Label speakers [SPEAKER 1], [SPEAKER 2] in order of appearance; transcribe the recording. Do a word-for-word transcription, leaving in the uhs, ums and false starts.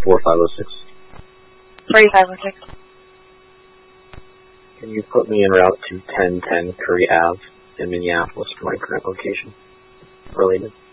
[SPEAKER 1] four five oh six.
[SPEAKER 2] forty-five oh six.
[SPEAKER 1] Can you put me en route to ten ten Curry Ave in Minneapolis for my current location? Related.